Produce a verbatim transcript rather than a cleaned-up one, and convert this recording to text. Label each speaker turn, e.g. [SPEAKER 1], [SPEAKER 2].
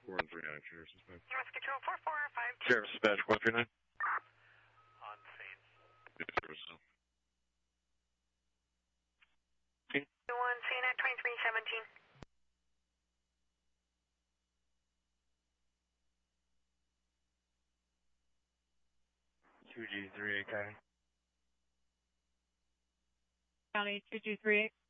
[SPEAKER 1] four one three nine, Sheriff's Dispatch.
[SPEAKER 2] Sheriff's Control four four five.
[SPEAKER 1] Sheriff's Dispatch one three nine.
[SPEAKER 3] On scene.
[SPEAKER 1] Yes, service.
[SPEAKER 2] one, scene at twenty-three seventeen.
[SPEAKER 4] two G three eight County.
[SPEAKER 5] County two two three eight.